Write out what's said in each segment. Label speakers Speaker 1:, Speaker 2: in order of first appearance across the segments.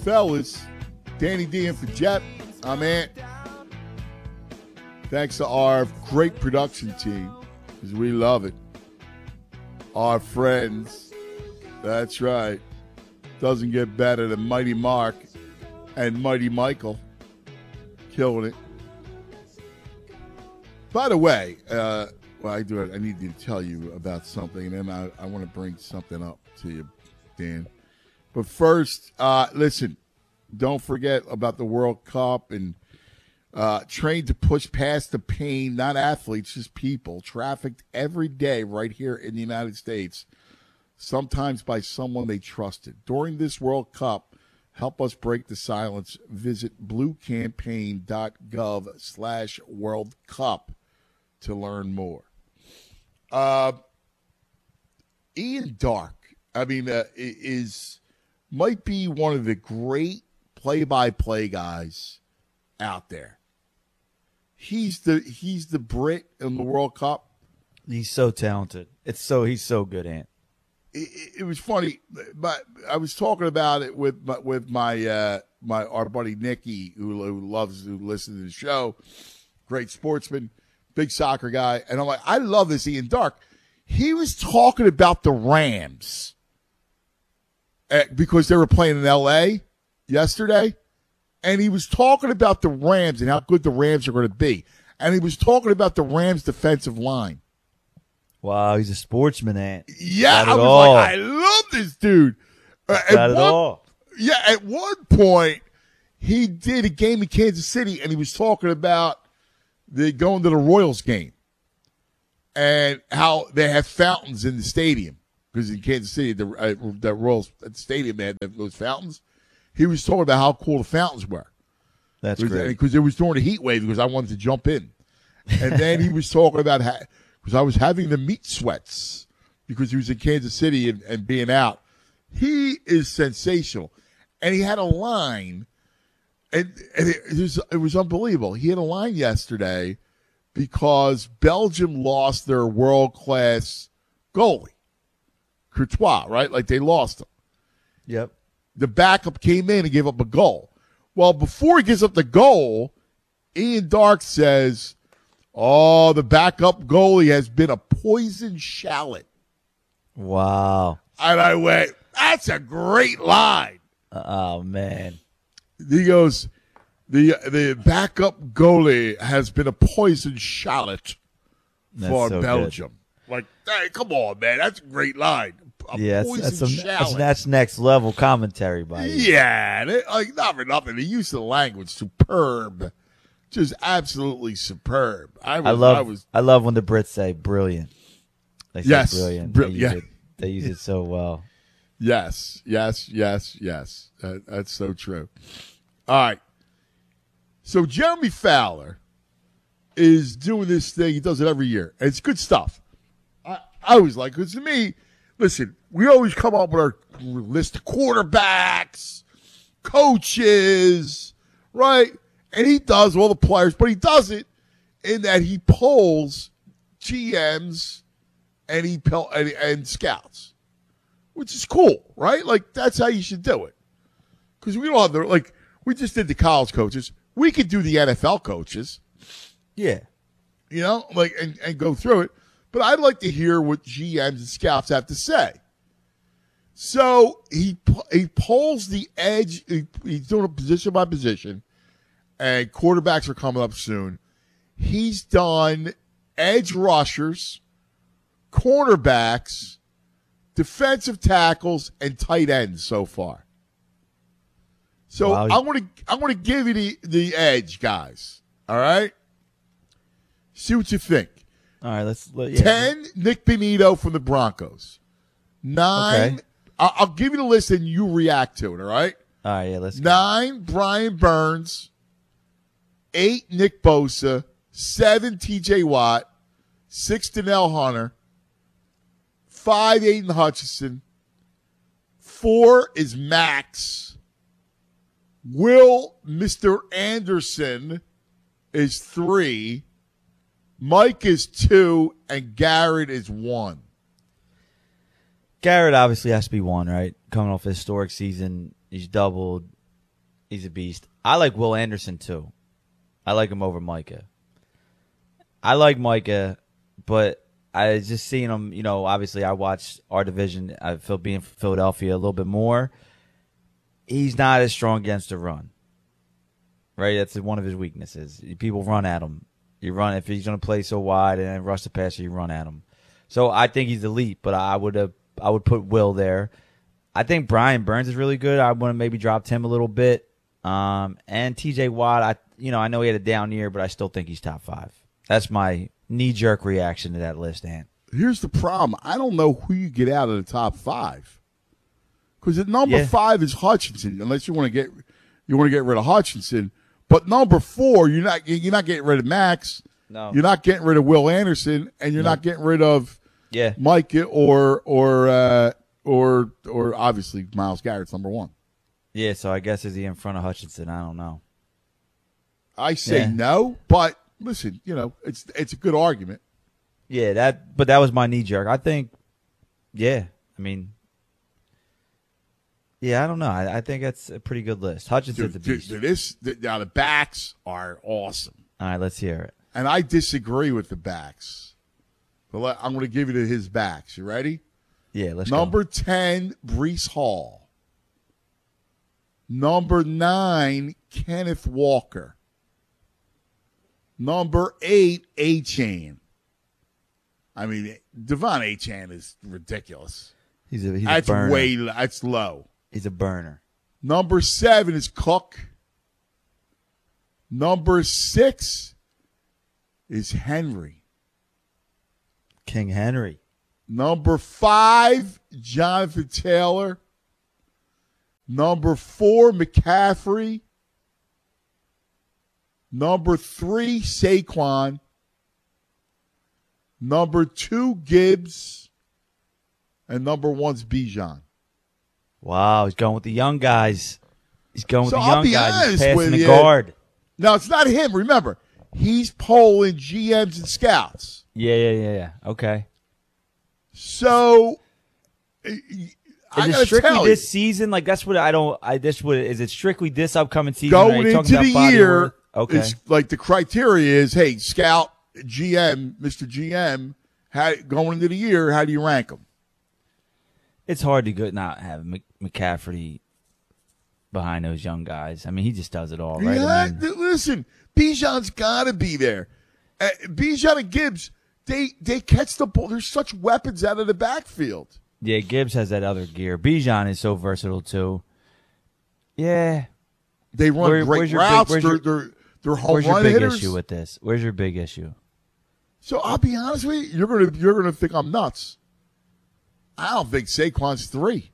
Speaker 1: fellas. Danny D and for Jet. I'm Ant. Thanks to our great production team, because we love it. Our friends. That's right. Doesn't get better than Mighty Mark and Mighty Michael. Killing it. By the way, I need to tell you about something, and then I want to bring something up to you, Dan. But first, listen, don't forget about the World Cup and train to push past the pain, not athletes, just people, trafficked every day right here in the United States, sometimes by someone they trusted. During this World Cup, help us break the silence. Visit bluecampaign.gov/World Cup to learn more. Ian Darke, might be one of the great play-by-play guys out there. He's the Brit in the World Cup.
Speaker 2: He's so talented. He's so good, Ant.
Speaker 1: It was funny, but I was talking about it with my our buddy Nicky, who listens to the show. Great sportsman, big soccer guy, and I'm like, I love this Ian Darke. He was talking about the Rams because they were playing in L.A. yesterday, and he was talking about the Rams and how good the Rams are going to be, and he was talking about the Rams' defensive line.
Speaker 2: Wow, he's a sportsman, Ant.
Speaker 1: Yeah, I was like, I love this dude.
Speaker 2: Got it all.
Speaker 1: Yeah, at one point, he did a game in Kansas City, and he was talking about going to the Royals game and how they have fountains in the stadium. Because in Kansas City, the Royals at the stadium, they had those fountains. He was talking about how cool the fountains were.
Speaker 2: That's great.
Speaker 1: Because it was during the heat wave, because I wanted to jump in. And then he was talking about because I was having the meat sweats because he was in Kansas City and being out. He is sensational. And he had a line, and it was unbelievable. He had a line yesterday because Belgium lost their world-class goalie, Courtois, right? Like they lost him.
Speaker 2: Yep.
Speaker 1: The backup came in and gave up a goal. Well, before he gives up the goal, Ian Darke says, "Oh, the backup goalie has been a poisoned shallot."
Speaker 2: Wow.
Speaker 1: And I went, that's a great line.
Speaker 2: Oh, man.
Speaker 1: He goes, the backup goalie has been a poisoned shallot for
Speaker 2: so
Speaker 1: Belgium. Good. Like, hey, come on, man. That's a great line.
Speaker 2: That's next level commentary by you.
Speaker 1: Yeah. Not for nothing. The use of the language, superb. Just absolutely superb. I love
Speaker 2: when the Brits say brilliant. They say brilliant. They use it so well.
Speaker 1: Yes. That's so true. All right. So Jeremy Fowler is doing this thing. He does it every year. And it's good stuff. I always like it. Because to me, listen, we always come up with our list of quarterbacks, coaches, right? And he does all the players, but he does it in that he polls GMs and scouts, which is cool, right? Like, that's how you should do it. Because we don't have we just did the college coaches. We could do the NFL coaches.
Speaker 2: Yeah.
Speaker 1: And go through it. But I'd like to hear what GMs and scouts have to say. So he polls the edge. He's doing it position by position. And quarterbacks are coming up soon. He's done edge rushers, cornerbacks, defensive tackles, and tight ends so far. So wow. I'm gonna give you the edge, guys. All right? See what you think.
Speaker 2: All right,
Speaker 1: 10, Nick Benito from the Broncos. 9, okay. I'll give you the list and you react to it, all right?
Speaker 2: All right, yeah, let's
Speaker 1: 9, Brian Burns. 8, Nick Bosa. 7, T.J. Watt. 6, Danielle Hunter. 5, Aiden Hutchinson. 4 is Max. Will Mr. Anderson is 3. Mike is 2, and Garrett is 1.
Speaker 2: Garrett obviously has to be 1, right? Coming off a historic season, he's doubled. He's a beast. I like Will Anderson, too. I like him over Micah. I like Micah, but I just seeing him, obviously I watched our division. I feel being from Philadelphia a little bit more. He's not as strong against the run. Right? That's one of his weaknesses. People run at him. You run if he's going to play so wide and rush the passer, you run at him. So I think he's elite, but I would put Will there. I think Brian Burns is really good. I want to maybe drop him a little bit. And TJ Watt, I know he had a down year, but I still think he's top 5. That's my knee-jerk reaction to that list, Ant.
Speaker 1: Here's the problem. I don't know who you get out of the top 5. Because at number 5 is Hutchinson, unless you want to get rid of Hutchinson. But number 4, you're not getting rid of Max.
Speaker 2: No.
Speaker 1: You're not getting rid of Will Anderson, and you're not getting rid of Micah or obviously Myles Garrett's number 1.
Speaker 2: Yeah, so I guess is he in front of Hutchinson? I don't know.
Speaker 1: I say no, but listen, it's a good argument.
Speaker 2: Yeah, but that was my knee jerk. I think, I don't know. I think that's a pretty good list. Hutchinson's a beast.
Speaker 1: Now the backs are awesome.
Speaker 2: All right, let's hear it.
Speaker 1: And I disagree with the backs. But I'm going to give you his backs. You ready?
Speaker 2: Yeah, let's go.
Speaker 1: Number 10, Breece Hall. Number 9, Kenneth Walker. Number 8, Achane. Devon Achane is ridiculous.
Speaker 2: He's a burner.
Speaker 1: That's low.
Speaker 2: He's a burner.
Speaker 1: Number 7 is Cook. Number 6 is Henry.
Speaker 2: King Henry.
Speaker 1: Number 5, Jonathan Taylor. Number 4, McCaffrey. Number 3, Saquon. Number 2, Gibbs. And number 1's Bijan.
Speaker 2: Wow, he's going with the young guys. He's passing the
Speaker 1: you.
Speaker 2: guard.
Speaker 1: No, it's not him. Remember, he's polling GMs and scouts.
Speaker 2: Yeah. Okay.
Speaker 1: So,
Speaker 2: is it strictly this season? Like that's what I don't. Is it strictly this upcoming season?
Speaker 1: Going into the year,
Speaker 2: okay.
Speaker 1: It's like the criteria is, hey, scout, GM, Mr. GM, going into the year, how do you rank them?
Speaker 2: It's hard to not have McCaffrey behind those young guys. He just does it all, right?
Speaker 1: Listen, Bijan's got to be there. Bijan and Gibbs, they catch the ball. There's such weapons out of the backfield.
Speaker 2: Yeah, Gibbs has that other gear. Bijan is so versatile too. Yeah,
Speaker 1: they run great routes. They're home run hitters.
Speaker 2: Where's your big issue with this? Where's your big issue?
Speaker 1: So I'll be honest with you. You're gonna think I'm nuts. I don't think Saquon's 3.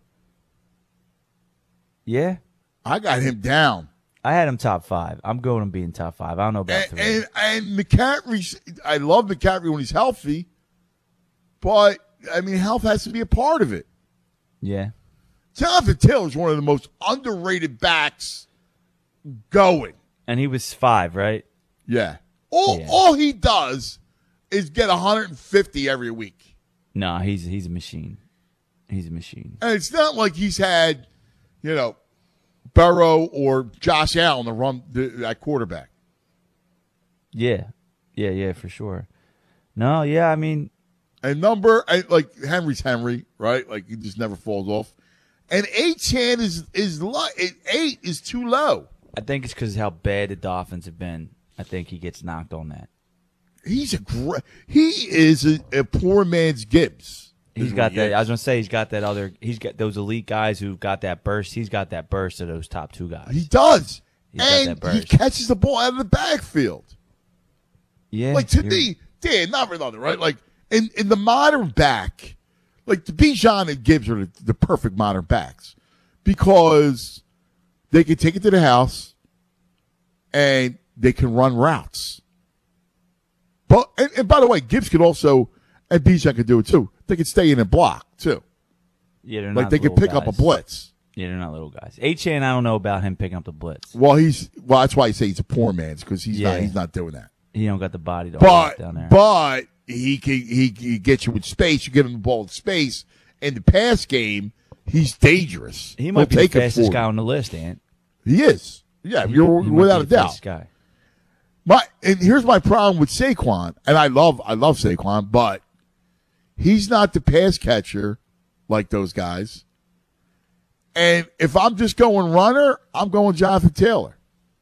Speaker 2: Yeah,
Speaker 1: I got him down.
Speaker 2: I had him top 5. I'm going to be in top 5. I don't know about 3.
Speaker 1: And McCaffrey, I love McCaffrey when he's healthy, but health has to be a part of it.
Speaker 2: Yeah.
Speaker 1: Jonathan Taylor is one of the most underrated backs going.
Speaker 2: And he was 5, right?
Speaker 1: Yeah. All he does is get 150 every week. No,
Speaker 2: he's a machine. He's a machine.
Speaker 1: And it's not like he's had, Burrow or Josh Allen to run that quarterback.
Speaker 2: Yeah, for sure. No, yeah,
Speaker 1: and Henry's Henry, right? Like he just never falls off. And Achane is low. 8 is too low.
Speaker 2: I think it's because of how bad the Dolphins have been. I think he gets knocked on that.
Speaker 1: He is a poor man's Gibbs.
Speaker 2: He's got that. I was gonna say he's got that other. He's got those elite guys who've got that burst. He's got that burst of those top 2 guys.
Speaker 1: He does, and he catches the ball out of the backfield.
Speaker 2: Yeah,
Speaker 1: like to me, Dan, not for nothing, right? Like in the modern back, like the Bijan and Gibbs are the perfect modern backs because they can take it to the house and they can run routes. But and by the way, Gibbs could also, and Bijan could do it too. They could stay in and block too.
Speaker 2: Yeah, they're
Speaker 1: like
Speaker 2: not
Speaker 1: they could pick
Speaker 2: guys.
Speaker 1: up a blitz.
Speaker 2: Yeah, they're not little guys. Achane, I don't know about him picking up the blitz.
Speaker 1: Well, that's why I say he's a poor man's because he's not doing that.
Speaker 2: He don't got the body to hold down there.
Speaker 1: But he gets you with space. You give him the ball in space. In the pass game, he's dangerous.
Speaker 2: He might be the fastest guy on the list, Ant.
Speaker 1: He is. Yeah, you're
Speaker 2: He might
Speaker 1: without
Speaker 2: be
Speaker 1: a
Speaker 2: the
Speaker 1: doubt.
Speaker 2: first guy.
Speaker 1: And here's my problem with Saquon, and I love Saquon, but he's not the pass catcher like those guys. And if I'm just going runner, I'm going Jonathan Taylor.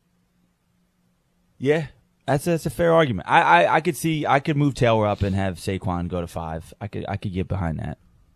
Speaker 2: Yeah, that's a fair argument. I could move Taylor up and have Saquon go to 5. I could get behind that.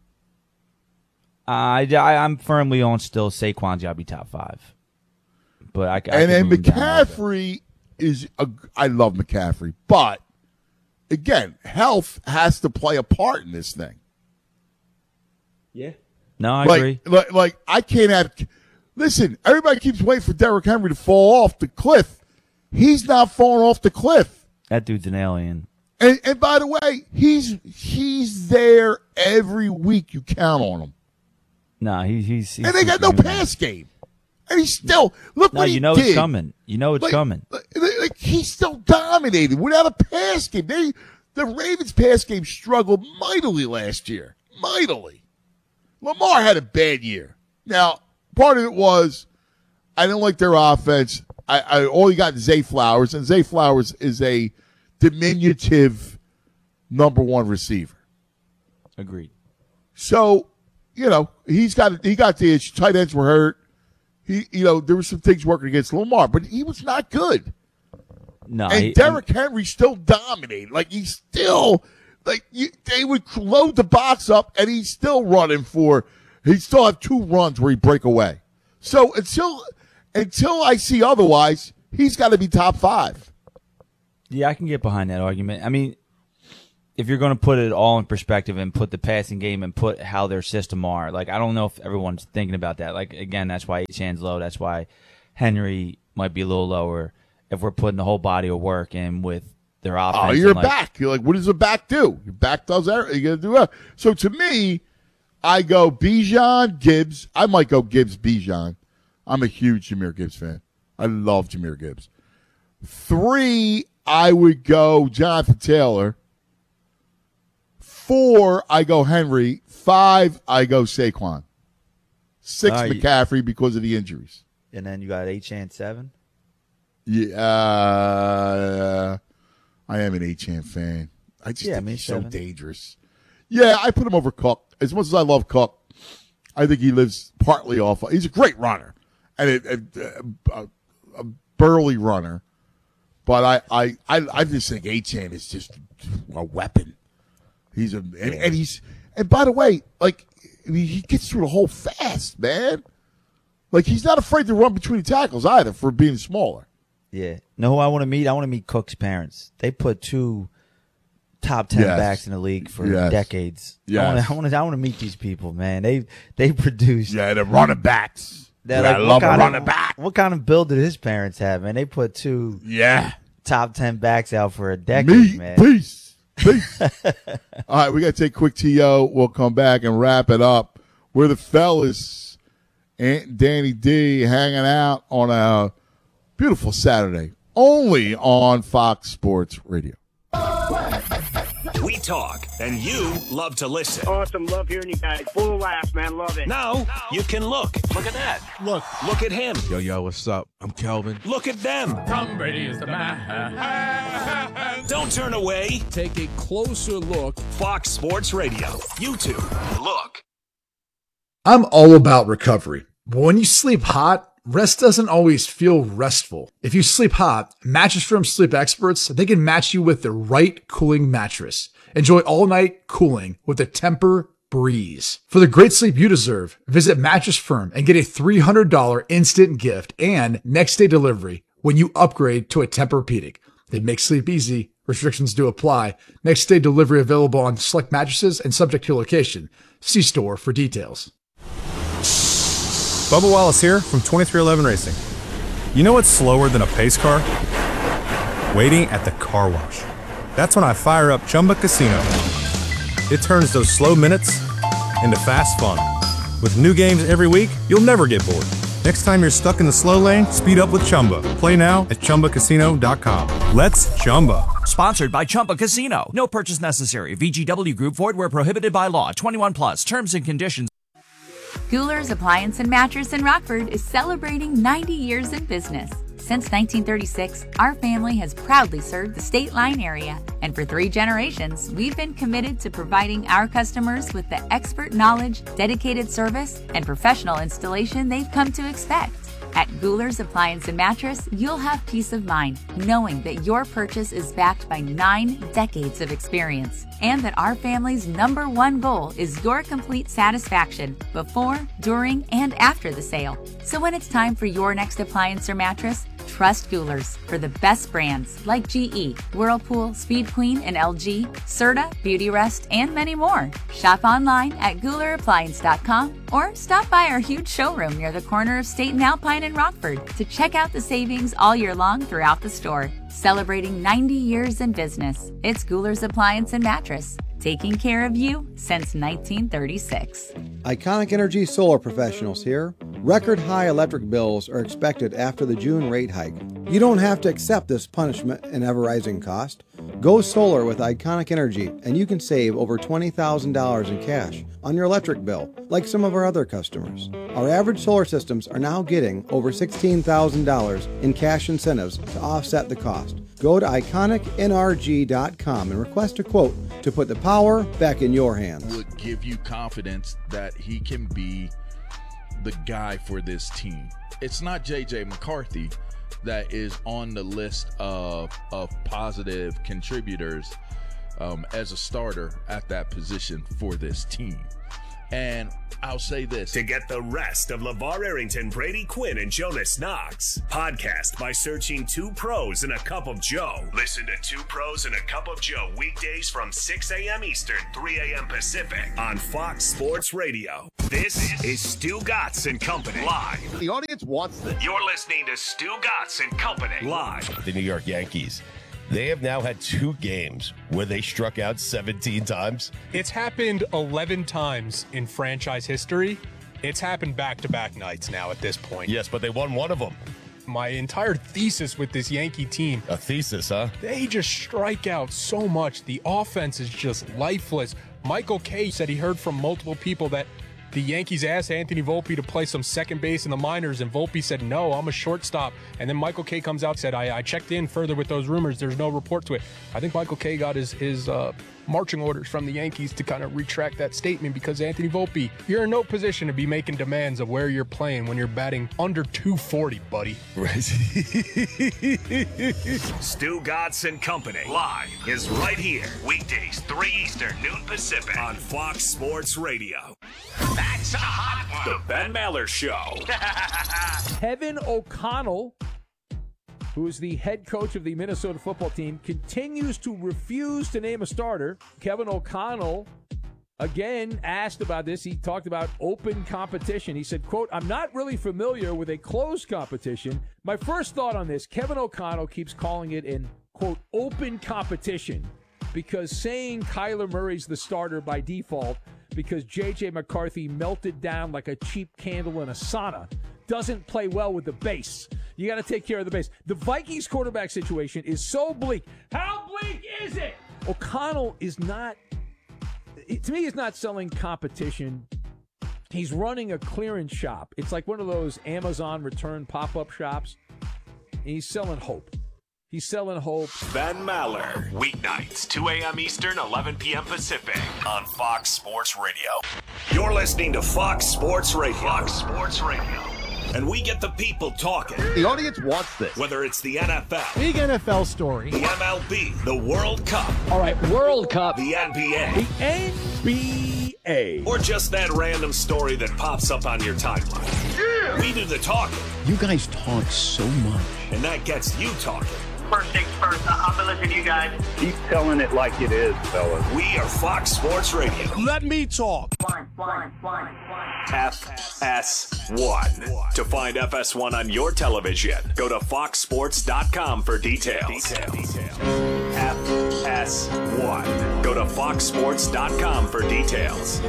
Speaker 2: I'm firmly on still Saquon's got to be top 5. But I
Speaker 1: and then
Speaker 2: move him down a little bit.
Speaker 1: McCaffrey I love McCaffrey, but again, health has to play a part in this thing.
Speaker 2: Yeah. No, I agree.
Speaker 1: Like I can't have. Listen, everybody keeps waiting for Derrick Henry to fall off the cliff. He's not falling off the cliff.
Speaker 2: That dude's an alien.
Speaker 1: And by the way, he's there every week. You count on him.
Speaker 2: No, he's
Speaker 1: and they got no pass game. And he's still look
Speaker 2: No,
Speaker 1: what he
Speaker 2: you know
Speaker 1: did.
Speaker 2: it's coming. You know it's coming.
Speaker 1: Like he's still dominating without a pass game. The Ravens pass game struggled mightily last year. Mightily. Lamar had a bad year. Now, part of it was I didn't like their offense. I only got Zay Flowers, and Zay Flowers is a diminutive number 1 receiver.
Speaker 2: Agreed.
Speaker 1: So, he got the issue. Tight ends were hurt. There were some things working against Lamar, but he was not good.
Speaker 2: No,
Speaker 1: and Derrick Henry still dominated. Like he's still they would load the box up, and he's still running for. He still have 2 runs where he break away. So until I see otherwise, he's got to be top 5.
Speaker 2: Yeah, I can get behind that argument. I mean, if you're going to put it all in perspective and put the passing game and put how their system are, like I don't know if everyone's thinking about that. Like again, that's why Achan's low. That's why Henry might be a little lower. If we're putting the whole body of work in with their offense,
Speaker 1: oh, you're back. You're like, what does a back do? Your back does everything. You got to do that. So to me, I go Bijan, Gibbs. I might go Gibbs, Bijan. I'm a huge Jahmyr Gibbs fan. I love Jahmyr Gibbs. 3, I would go Jonathan Taylor. 4, I go Henry. 5, I go Saquon. 6, McCaffrey because of the injuries.
Speaker 2: And then you got Achan 7.
Speaker 1: Yeah, I am an Achan fan. I just think he's
Speaker 2: 7.
Speaker 1: so dangerous. Yeah, I put him over Cook. As much as I love Cook, I think he lives partly off. He's a great runner and a burly runner. But I just think Achan is just a weapon. And by the way, like he gets through the hole fast, man. Like he's not afraid to run between the tackles either for being smaller.
Speaker 2: Yeah. Know who I want to meet? I want to meet Cook's parents. They put 2 top 10 backs in the league for decades.
Speaker 1: Yes.
Speaker 2: I want to meet these people, man. They produce.
Speaker 1: Yeah, they're running backs.
Speaker 2: They're
Speaker 1: I love a running back.
Speaker 2: What kind of build did his parents have, man? They put 2 top 10 backs out for a decade, man.
Speaker 1: Peace. All right, we got to take a quick TO. We'll come back and wrap it up. We're the fellas, Ant and Danny D, hanging out on a beautiful Saturday, only on Fox Sports Radio.
Speaker 3: We talk, and you love to listen.
Speaker 4: Awesome. Love hearing you guys. Full of laughs, man. Love it.
Speaker 3: Now you can look. Look at that. Look at him.
Speaker 5: Yo, what's up? I'm Kelvin.
Speaker 3: Look at them.
Speaker 6: Tom Brady is the man.
Speaker 3: Don't turn away.
Speaker 5: Take a closer look.
Speaker 3: Fox Sports Radio. YouTube. Look.
Speaker 7: I'm all about recovery. But when you sleep hot, rest doesn't always feel restful. If you sleep hot, Mattress Firm sleep experts, they can match you with the right cooling mattress. Enjoy all-night cooling with the Tempur Breeze. For the great sleep you deserve, visit Mattress Firm and get a $300 instant gift and next-day delivery when you upgrade to a Tempur-Pedic. They make sleep easy. Restrictions do apply. Next-day delivery available on select mattresses and subject to location. See store for details.
Speaker 8: Bubba Wallace here from 2311 Racing. You know what's slower than a pace car? Waiting at the car wash. That's when I fire up Chumba Casino. It turns those slow minutes into fast fun. With new games every week, you'll never get bored. Next time you're stuck in the slow lane, speed up with Chumba. Play now at ChumbaCasino.com. Let's Chumba.
Speaker 9: Sponsored by Chumba Casino. No purchase necessary. VGW Group. Void where prohibited by law. 21 plus. Terms and conditions.
Speaker 10: Guler's Appliance and Mattress in Rockford is celebrating 90 years in business. Since 1936, our family has proudly served the State Line area, and for 3 generations, we've been committed to providing our customers with the expert knowledge, dedicated service, and professional installation they've come to expect. At Guler's Appliance and Mattress, you'll have peace of mind knowing that your purchase is backed by 9 decades of experience, and that our family's #1 goal is your complete satisfaction before, during, and after the sale. So when it's time for your next appliance or mattress, trust Guler's for the best brands like GE, Whirlpool, Speed Queen, and LG, Serta, Beautyrest, and many more. Shop online at GulerAppliance.com or stop by our huge showroom near the corner of State and Alpine in Rockford to check out the savings all year long throughout the store. Celebrating 90 years in business, it's Guler's Appliance and Mattress, taking care of you since 1936.
Speaker 11: Iconic Energy Solar Professionals here. Record high electric bills are expected after the June rate hike. You don't have to accept this punishment and ever-rising cost. Go solar with Iconic Energy and you can save over $20,000 in cash on your electric bill, like some of our other customers. Our average solar systems are now getting over $16,000 in cash incentives to offset the cost. Go to iconicnrg.com and request a quote to put the power back in your hands.
Speaker 12: Would give you confidence that he can be the guy for this team. It's not JJ McCarthy that is on the list of positive contributors as a starter at that position for this team. And I'll say this.
Speaker 3: To get the rest of LeVar Arrington, Brady Quinn, and Jonas Knox, podcast by searching 2 Pros and a Cup of Joe. Listen to 2 Pros and a Cup of Joe weekdays from 6 a.m. Eastern, 3 a.m. Pacific on Fox Sports Radio. This is Stu Gatz and Company live.
Speaker 13: The audience wants this.
Speaker 3: You're listening to Stu Gatz and Company live.
Speaker 14: The New York Yankees. They have now had 2 games where they struck out 17 times.
Speaker 15: It's happened 11 times in franchise history. It's happened back-to-back nights now at this point.
Speaker 14: Yes, but they won one of them.
Speaker 15: My entire thesis with this Yankee team.
Speaker 14: A thesis, huh?
Speaker 15: They just strike out so much. The offense is just lifeless. Michael Kay said he heard from multiple people that the Yankees asked Anthony Volpe to play some second base in the minors, and Volpe said, no, I'm a shortstop. And then Michael Kay comes out and said, I checked in further with those rumors. There's no report to it. I think Michael Kay got his marching orders from the Yankees to kind of retract that statement because Anthony Volpe, you're in no position to be making demands of where you're playing when you're batting under 240, buddy.
Speaker 14: Right.
Speaker 3: Stu Gatz and Company live is right here. Weekdays, 3 Eastern, noon Pacific on Fox Sports Radio. That's a hot one. The Ben Maller Show.
Speaker 16: Kevin O'Connell, who is the head coach of the Minnesota football team, continues to refuse to name a starter. Kevin O'Connell, again, asked about this. He talked about open competition. He said, quote, I'm not really familiar with a closed competition. My first thought on this, Kevin O'Connell keeps calling it an, quote, open competition because saying Kyler Murray's the starter by default because J.J. McCarthy melted down like a cheap candle in a sauna doesn't play well with the base. You got to take care of the base. The Vikings quarterback situation is so bleak. How bleak is it? O'Connell is not, to me, he's not selling competition. He's running a clearance shop. It's like one of those Amazon return pop-up shops. And he's selling hope. He's selling hope.
Speaker 3: Ben Maller, weeknights, 2 a.m. Eastern, 11 p.m. Pacific on Fox Sports Radio. You're listening to Fox Sports Radio. Fox Sports Radio. And we get the people talking.
Speaker 13: The audience wants this.
Speaker 3: Whether it's the NFL.
Speaker 17: Big NFL story.
Speaker 3: The MLB. The World Cup.
Speaker 17: All right, World Cup.
Speaker 3: The NBA.
Speaker 17: The NBA.
Speaker 3: Or just that random story that pops up on your timeline. Yeah. We do the talking.
Speaker 18: You guys talk so much.
Speaker 3: And that gets you talking.
Speaker 4: First things first, I've been listening to you guys.
Speaker 13: Keep telling it like it is, fellas.
Speaker 3: We are Fox Sports Radio.
Speaker 17: Let me talk.
Speaker 3: FS1. To find FS1 on your television, go to foxsports.com for details. FS1. Go to foxsports.com for details.